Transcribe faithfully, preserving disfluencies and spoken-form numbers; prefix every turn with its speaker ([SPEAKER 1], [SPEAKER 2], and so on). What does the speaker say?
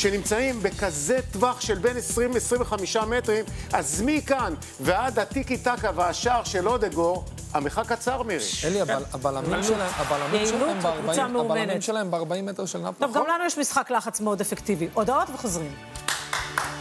[SPEAKER 1] שנמצאים בכזה טווח של בין עשרים עד עשרים וחמישה מטרים, אז מכאן ועד הטיקי טקה והשער של אודגור, המרחק קצר, מירי.
[SPEAKER 2] אלי, הבלמים שלהם ב-ארבעים מטר של נפולי.
[SPEAKER 3] טוב, גם לנו יש משחק לחץ מאוד אפקטיבי. הודעות וחוזרים.